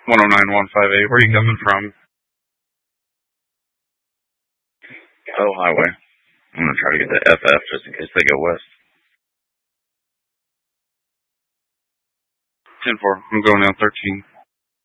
109158. Where are you coming from? Oh, highway. I'm gonna try to get the FF just in case they go west. 10-4. I'm going down 13.